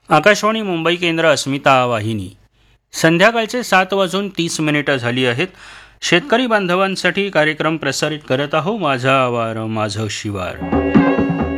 आकाशवाणी मुंबई केंद्र, अस्मिता वाहिनी. संध्याकाळचे 7:30 झाली आहेत. शेतकरी बांधवांसाठी कार्यक्रम प्रसारित करत आहो, माझा आवार माझं शिवार.